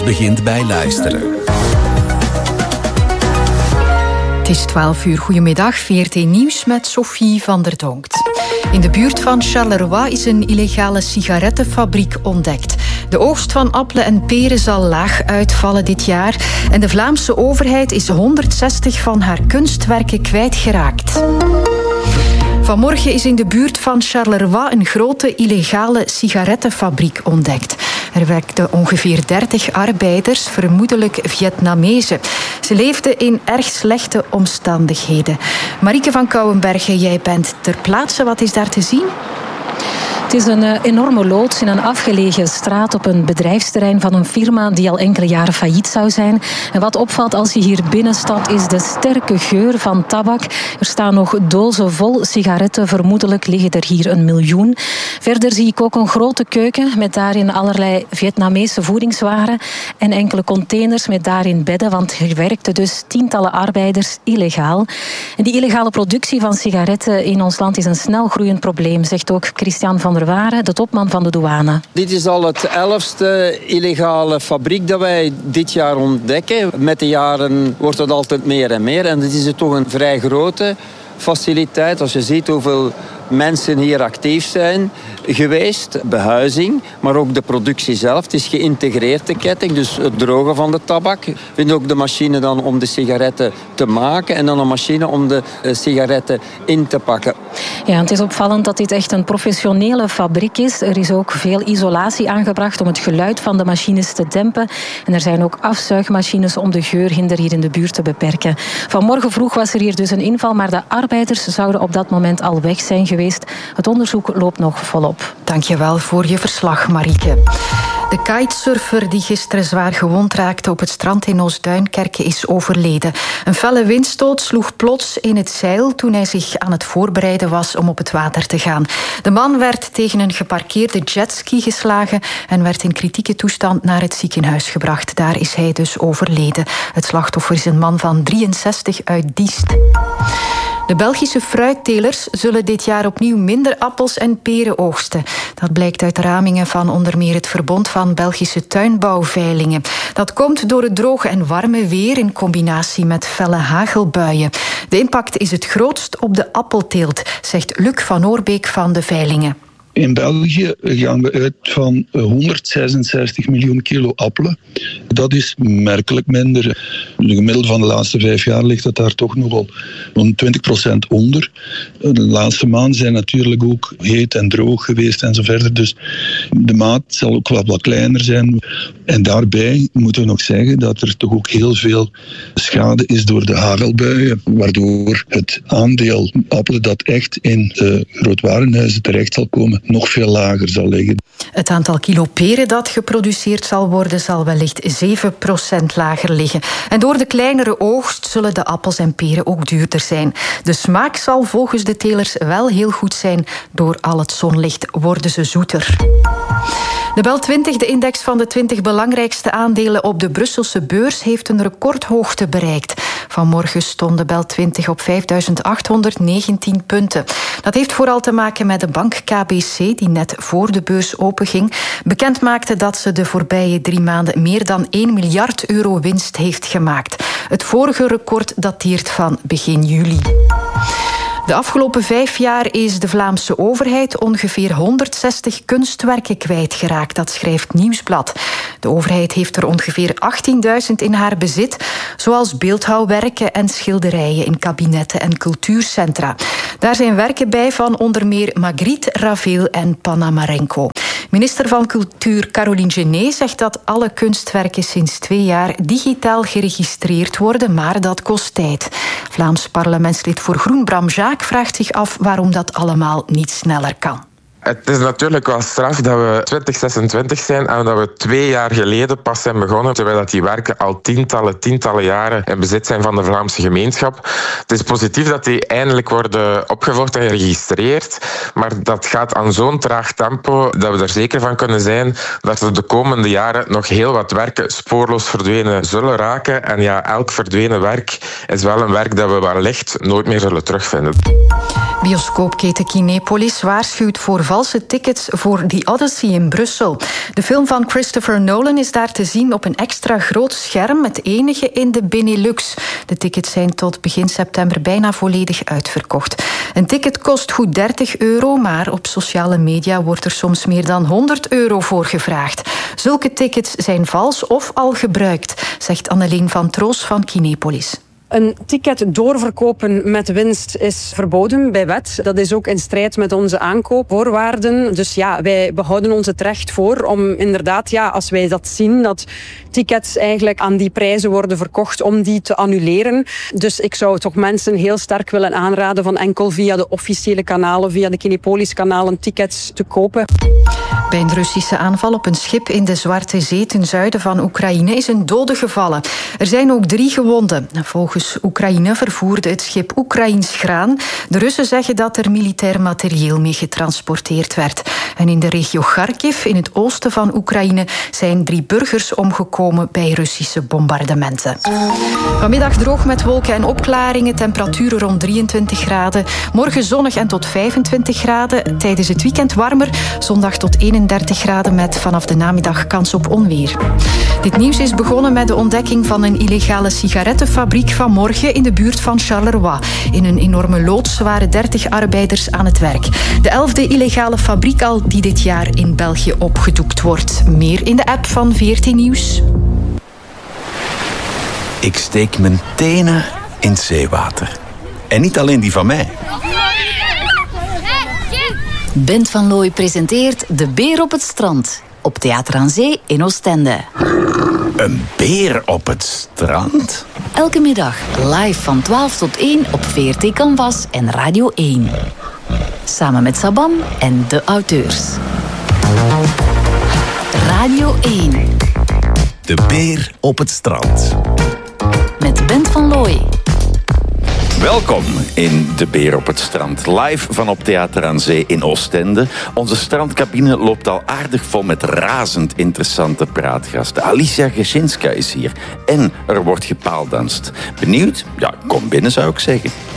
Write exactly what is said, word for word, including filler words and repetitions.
begint bij luisteren. Het is twaalf uur. Goedemiddag. V R T Nieuws met Sophie van der Donkt. In de buurt van Charleroi is een illegale sigarettenfabriek ontdekt. De oogst van appelen en peren zal laag uitvallen dit jaar. En de Vlaamse overheid is honderdzestig van haar kunstwerken kwijtgeraakt. Vanmorgen is in de buurt van Charleroi een grote illegale sigarettenfabriek ontdekt. Er werkten ongeveer dertig arbeiders, vermoedelijk Vietnamezen. Ze leefden in erg slechte omstandigheden. Marieke van Kouwenbergen, jij bent ter plaatse. Wat is daar te zien? Het is een uh, enorme loods in een afgelegen straat op een bedrijfsterrein van een firma die al enkele jaren failliet zou zijn. En wat opvalt als je hier binnenstapt is de sterke geur van tabak. Er staan nog dozen vol sigaretten, vermoedelijk liggen er hier een miljoen. Verder zie ik ook een grote keuken met daarin allerlei Vietnamese voedingswaren en enkele containers met daarin bedden, want er werkten dus tientallen arbeiders illegaal. En die illegale productie van sigaretten in ons land is een snel groeiend probleem, zegt ook Christian van der Waren, de topman van de douane. Dit is al het elfste illegale fabriek dat wij dit jaar ontdekken. Met de jaren wordt het altijd meer en meer. En dit is toch een vrij grote faciliteit. Als je ziet hoeveel mensen hier actief zijn geweest, behuizing, maar ook de productie zelf. Het is geïntegreerd, de ketting, dus het drogen van de tabak. We vinden ook de machine dan om de sigaretten te maken en dan een machine om de sigaretten in te pakken. Ja, het is opvallend dat dit echt een professionele fabriek is. Er is ook veel isolatie aangebracht om het geluid van de machines te dempen. En er zijn ook afzuigmachines om de geurhinder hier in de buurt te beperken. Vanmorgen vroeg was er hier dus een inval, maar de arbeiders zouden op dat moment al weg zijn geweest. Het onderzoek loopt nog volop. Dank je wel voor je verslag, Marieke. De kitesurfer die gisteren zwaar gewond raakte op het strand in Oostduinkerke is overleden. Een felle windstoot sloeg plots in het zeil toen hij zich aan het voorbereiden was om op het water te gaan. De man werd tegen een geparkeerde jetski geslagen en werd in kritieke toestand naar het ziekenhuis gebracht. Daar is hij dus overleden. Het slachtoffer is een man van drieënzestig uit Diest. De Belgische fruittelers zullen dit jaar opnieuw minder appels en peren oogsten. Dat blijkt uit ramingen van onder meer het Verbond van Belgische Tuinbouwveilingen. Dat komt door het droge en warme weer in combinatie met felle hagelbuien. De impact is het grootst op de appelteelt, zegt Luc van Oorbeek van de Veilingen. In België gaan we uit van honderdzesenzestig miljoen kilo appelen. Dat is merkelijk minder. De gemiddelde van de laatste vijf jaar ligt dat daar toch nogal rond twintig procent onder. De laatste maanden zijn natuurlijk ook heet en droog geweest en zo verder. Dus de maat zal ook wel wat kleiner zijn. En daarbij moeten we nog zeggen dat er toch ook heel veel schade is door de hagelbuien, waardoor het aandeel appelen dat echt in de grootwarenhuizen terecht zal komen nog veel lager zal liggen. Het aantal kilo peren dat geproduceerd zal worden zal wellicht zeven procent lager liggen. En door de kleinere oogst zullen de appels en peren ook duurder zijn. De smaak zal volgens de telers wel heel goed zijn. Door al het zonlicht worden ze zoeter. De Bel twintig, de index van de twintig belangrijkste aandelen op de Brusselse beurs, heeft een recordhoogte bereikt. Vanmorgen stond de Bel twintig op vijfduizend achthonderdnegentien punten. Dat heeft vooral te maken met de bank K B C, die net voor de beurs openging, bekend maakte dat ze de voorbije drie maanden meer dan één miljard euro winst heeft gemaakt. Het vorige record dateert van begin juli. De afgelopen vijf jaar is de Vlaamse overheid ongeveer honderdzestig kunstwerken kwijtgeraakt. Dat schrijft Nieuwsblad. De overheid heeft er ongeveer achttienduizend in haar bezit, zoals beeldhouwwerken en schilderijen in kabinetten en cultuurcentra. Daar zijn werken bij van onder meer Magritte, Ravel en Panamarenko. Minister van Cultuur Caroline Genet zegt dat alle kunstwerken sinds twee jaar digitaal geregistreerd worden, maar dat kost tijd. Vlaams parlementslid voor Groen Bram Jaak vraagt zich af waarom dat allemaal niet sneller kan. Het is natuurlijk wel straf dat we twintig zesentwintig zijn en dat we twee jaar geleden pas zijn begonnen, terwijl dat die werken al tientallen, tientallen jaren in bezit zijn van de Vlaamse gemeenschap. Het is positief dat die eindelijk worden opgevolgd en geregistreerd, maar dat gaat aan zo'n traag tempo dat we er zeker van kunnen zijn dat er de komende jaren nog heel wat werken spoorloos verdwenen zullen raken. En ja, elk verdwenen werk is wel een werk dat we wellicht nooit meer zullen terugvinden. Bioscoopketen Kinepolis waarschuwt voor valse tickets voor The Odyssey in Brussel. De film van Christopher Nolan is daar te zien op een extra groot scherm, het enige in de Benelux. De tickets zijn tot begin september bijna volledig uitverkocht. Een ticket kost goed dertig euro, maar op sociale media wordt er soms meer dan honderd euro voor gevraagd. Zulke tickets zijn vals of al gebruikt, zegt Anneleen van Troos van Kinepolis. Een ticket doorverkopen met winst is verboden bij wet. Dat is ook in strijd met onze aankoopvoorwaarden. Dus ja, wij behouden ons het recht voor om inderdaad, ja, als wij dat zien, dat tickets eigenlijk aan die prijzen worden verkocht, om die te annuleren. Dus ik zou toch mensen heel sterk willen aanraden van enkel via de officiële kanalen, via de Kinepolis-kanalen, tickets te kopen. Bij een Russische aanval op een schip in de Zwarte Zee ten zuiden van Oekraïne is een dode gevallen. Er zijn ook drie gewonden. Volgens Oekraïne vervoerde het schip Oekraïns graan. De Russen zeggen dat er militair materieel mee getransporteerd werd. En in de regio Kharkiv, in het oosten van Oekraïne, zijn drie burgers omgekomen bij Russische bombardementen. Vanmiddag droog met wolken en opklaringen, temperaturen rond drieëntwintig graden. Morgen zonnig en tot vijfentwintig graden. Tijdens het weekend warmer, zondag tot eenendertig graden met vanaf de namiddag kans op onweer. Dit nieuws is begonnen met de ontdekking van een illegale sigarettenfabriek vanmorgen in de buurt van Charleroi. In een enorme loods waren dertig arbeiders aan het werk. De elfde illegale fabriek al die dit jaar in België opgedoekt wordt. Meer in de app van V R T Nieuws. Ik steek mijn tenen in het zeewater. En niet alleen die van mij. Bent van Looy presenteert De Beer op het Strand. Op Theater aan Zee in Oostende. Een beer op het strand? Elke middag live van twaalf tot één op V R T Canvas en Radio één. Samen met Sabam en de auteurs. Radio één. De Beer op het Strand. Met Bent van Looy. Welkom in De Beer op het Strand. Live van op Theater aan Zee in Oostende. Onze strandcabine loopt al aardig vol met razend interessante praatgasten. Alicia Gesinska is hier. En er wordt gepaaldanst. Benieuwd? Ja, kom binnen zou ik zeggen.